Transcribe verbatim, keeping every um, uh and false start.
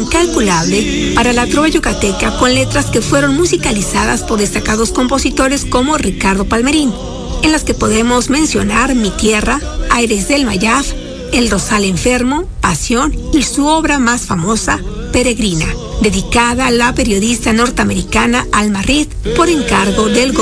incalculable para la trova yucateca, con letras que fueron musicalizadas por destacados compositores como Ricardo Palmerín, en las que podemos mencionar Mi Tierra, Aires del Mayab, El Rosal Enfermo, Pasión y su obra más famosa, Peregrina, dedicada a la periodista norteamericana Alma Reed por encargo del gobierno.